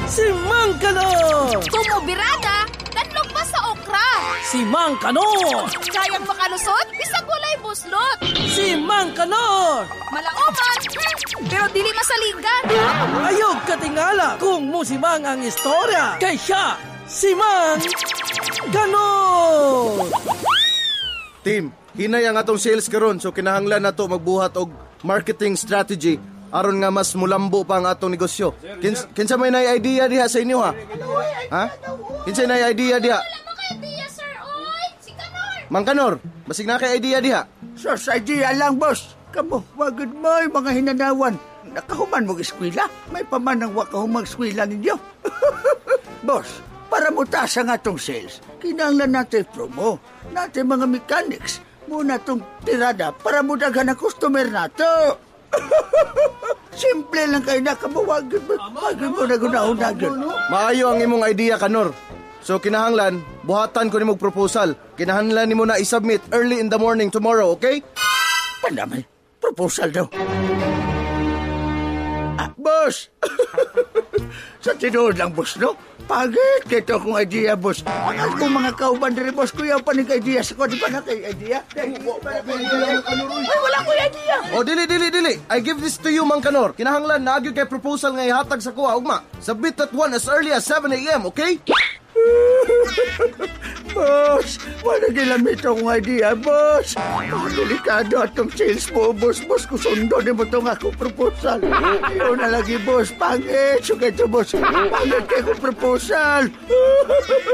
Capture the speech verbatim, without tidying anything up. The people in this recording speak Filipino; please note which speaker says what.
Speaker 1: Si Mang Kanor!
Speaker 2: Tumubirada, danlog pa sa okra.
Speaker 1: Si Mang Kanor!
Speaker 2: Kayang makalusot, bisag walay buslot.
Speaker 1: Si Mang Kanor!
Speaker 2: Malauman, hmm, pero dili masaligan.
Speaker 1: Ayog katingala kung musimang ang istorya. Kay siya, si Mang Kanor!
Speaker 3: Team, hinay ang atong sales karon so kinahanglan nato magbuhat og marketing strategy aron nga mas mulambo pa ang atong negosyo. Kins, kinsa may nay idea diha sa inyo ha? Ha? Kinsa nay idea diha?
Speaker 2: Wala mo kay idea, sir, oy. Si Kanor.
Speaker 3: Mang Kanor, basig na kay idea diha.
Speaker 4: Sa idea lang, boss. Kamo, wagad mo yung mga hinanawan. Nakahuman mo eskwela. May pamanang wakahumang eskwela ninyo. Boss, para mutaas ang atong sales, kinahanglan natin promo. Natin mga mechanics. Muna tong tirada para mudaghan ang customer nato. Simple lang kayo na kamawagin mo. Wagin mo na gunahon-nagan.
Speaker 3: Maayo ang imong idea Kanor. So kinahanglan, buhatan ko nimong proposal. Kinahanglan nimo na i-submit early in the morning tomorrow, okay?
Speaker 4: Panamay, proposal daw. Ah, boss! Sa tinood lang, boss, no? Pagit, kito akong idea, boss. Ang mga kauban diri, boss, kuya pa ning idea sa ko. Di ba na kay idea? Ay, wala ko idea.
Speaker 3: O, dili, dili, dili. I give this to you, Mang Kanor. Kinahanglan, naagyo kay proposal nga ihatag sa kuha, ugma. Submit that one as early as seven a.m., okay?
Speaker 4: Boss, wala gilamit akong idea, boss. Ang delikado atong sales mo, boss. Boss, kusundo ni mo itong ako proposal. Iyo na lagi, boss. Pangit. So, kaya boss, pangit kayo kong proposal.